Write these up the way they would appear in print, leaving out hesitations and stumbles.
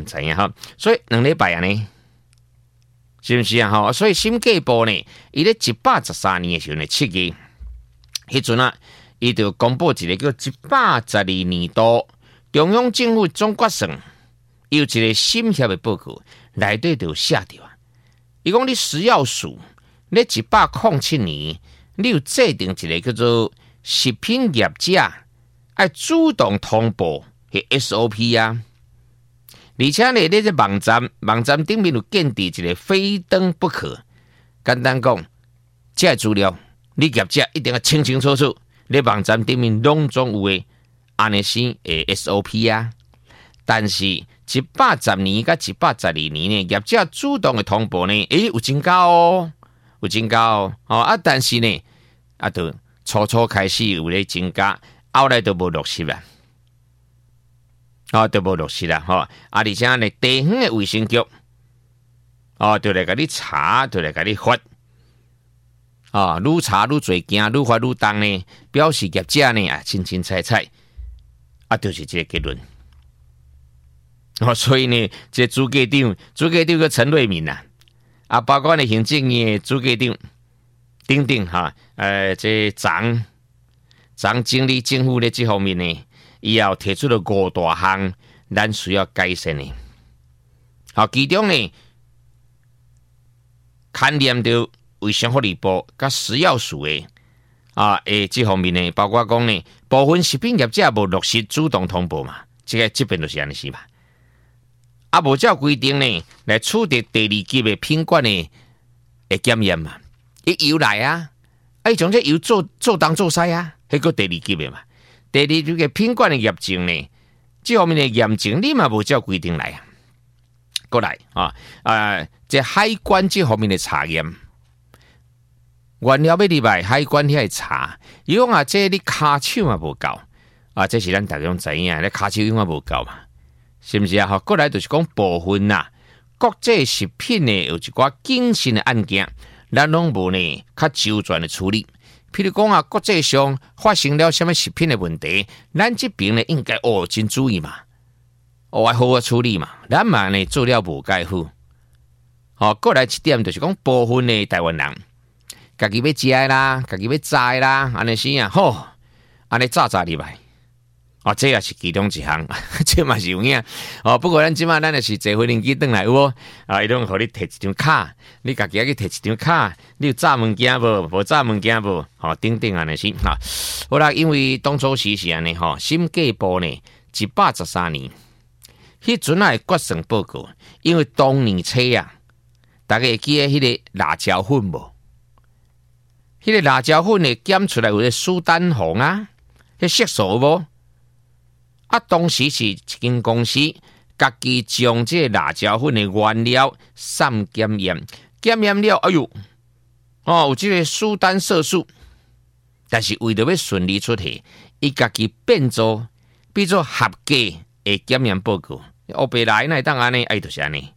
唔知影哈。所以2礼拜呢，是不是啊？哈，所以审计部呢，伊咧113年的时候呢，7月，迄阵啊，伊就公布一个叫112年度中央政府总决算，有一个审核的报告，内底就有写着啊。伊讲你食药署咧107年，你有制定一个叫做食品业者要主动通报的 SOP 啊。而且呢，你这网站顶面有建立一个非登不可。简单讲，这资料你业者一定要清清楚楚，你网站顶面拢总有的安尼先的 SOP 啊。但是110年甲112年呢，业者主动的通报呢，有增加哦，有增加哦。但是呢，就初开始有咧增加，后来都无落实啦。都无落实啦，而且呢，地方的卫生局，就来甲你查，就来甲你罚，愈查愈侪件，愈罚愈重呢，表示业者呢清清彩彩，就是这个结论。所以呢，这主计长个陈瑞敏包括呢行政院主计长等等这张经理政府咧这方面呢。伊也提出了5大项，咱需要改善的。其中呢，牵连到卫生福利部甲食药署的这方面呢，包括讲呢，部分食品业者无落实主动通报嘛，这边就是安尼是嘛。无照规定呢，来处理第2级的品管的检验嘛，伊油来啊，伊从这油做东做西啊，迄个第2级的嘛。第2级嘅品管的验证呢，这方面的验证你嘛无照规定来啊，过来这海关这方面的查验，原料要入来海关遐查，伊讲这你骹手嘛无够这是咱大家拢知影，你骹手永远无够嘛，是不是啊？过来就是讲部分国际食品呢有一寡谨慎的案件，咱拢无呢较周全的处理。譬如讲国际上发生了什么食品的问题，咱这边呢应该真注意嘛，要好好处理嘛。咱嘛呢做了无介好。过来一点就是讲部分的台湾人，家己要食啦，家己要摘啦，安尼是安尼炸入来。这也是其中一项，这嘛是有影。不过咱即马咱也是坐飞轮机转来有无？伊拢互你摕一张卡，你家己去摕一张卡，你有炸物件无？无炸物件无？等等安尼是好啦，因为当初时是安尼审计部呢113年，迄阵的决算报告，因为当年初大家会记得迄个辣椒粉无？迄个辣椒粉呢检出来有个苏丹红迄色素无？当时是一间公司，家己将这辣椒粉的原料散检验，检验了，有这个苏丹色素，但是为了要顺利出题，伊家己变做合格的检验报告，白来那当安尼，就是安尼。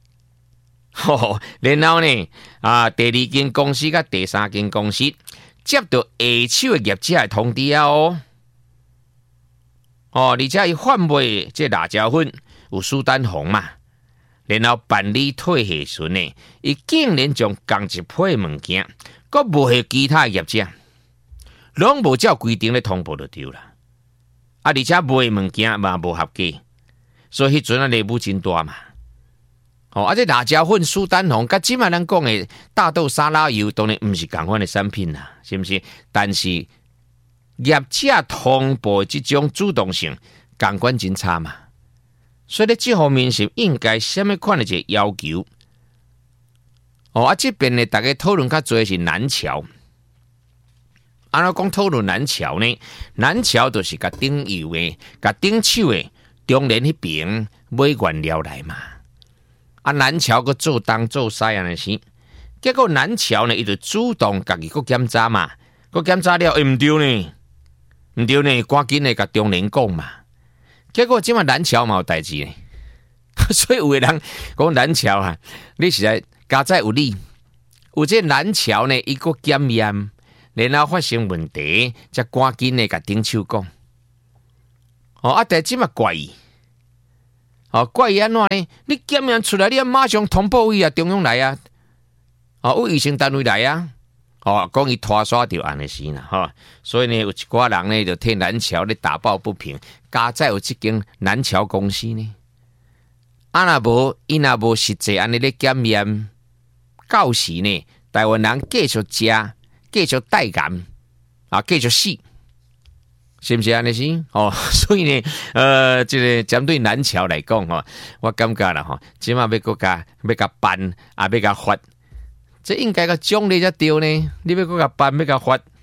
然后呢，第2间公司甲第3间公司接到下手的业者的通知而且伊贩卖这辣椒粉有苏丹红嘛，然后办理退货时呢，伊竟然将同一批物件，佮无系其他业者，拢无照规定咧通报就对啦。而且卖物件嘛无合格，所以迄阵内部真大嘛。这辣椒粉、苏丹红，甲即卖咱讲的大豆沙拉油，当然毋是同款的产品啦，是不是？但是业者通报这种主动性，感官真差嘛。所以咧，这方面是应该什么款的一个要求？这边呢，大家讨论较多是南桥。安怎讲讨论南桥呢？南桥就是甲顶游的、甲顶手的中联迄边买原料来嘛。南桥个做东做西安尼是，结果南桥呢，伊就主动家己个检查嘛，个检查了，毋对呢，赶紧的甲中联讲嘛。结果即马南桥嘛有代志呢，所以有个人讲南桥你实在加载有理，有这南桥呢，伊个检验，然后发生问题，才赶紧的甲顶手讲。但即马怪异， 怪伊安怎呢？你检验出来，你要马上通报伊啊，中央来啊，有卫生单位来啊，讲伊拖刷掉安尼是啦，所以呢，有一寡人呢就替南桥咧打抱不平，加在有这间南桥公司呢，若无伊若无实际安尼咧检验，到时呢，台湾人继续食，继续带感继续死。是不是安尼是？所以呢，这个针对南桥来讲，我感觉啦，起码要甲办，要甲罚，这应该个奖励才对呢。你要甲办，要甲罚，